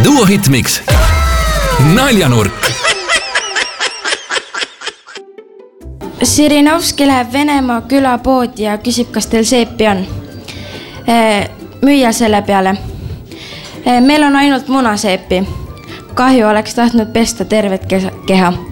Duo Hitmix. Naljanurk. Sirinovski läheb Venemaa külapoodi ja küsib, kas teil seepi on. Müüja selle peale. Meil on ainult munaseepi. Kahju oleks tahtnud pesta tervet keha.